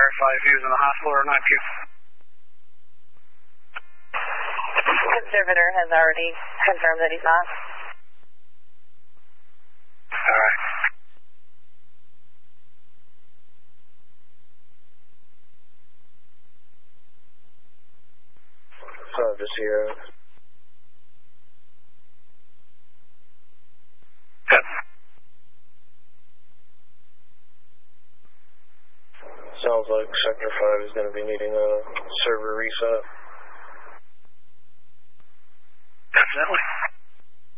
verify if he was in the hospital or not. Conservator has already confirmed that he's not. All right. To Sierra. Good. Sounds like Sector 5 is going to be needing a server reset.